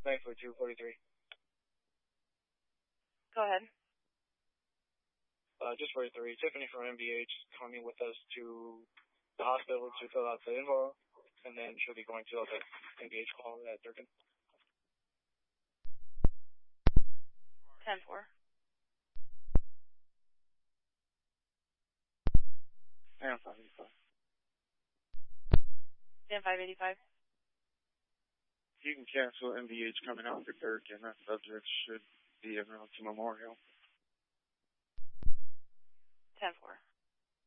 94243. Go ahead. Just 43. Tiffany from MBH coming with us to the hospital to fill out the info, and then she'll be going to the MBH call at Durkin. 10-4. And 585. Dan 585. You can cancel MBH coming out for Durkin. That subject should be around to Memorial. 10-4.